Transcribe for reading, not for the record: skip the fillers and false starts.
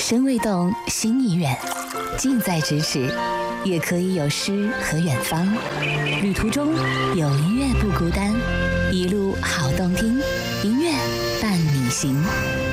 身未动，心已远，近在咫尺，也可以有诗和远方。旅途中有音乐不孤单，一路好动听，音乐伴你行。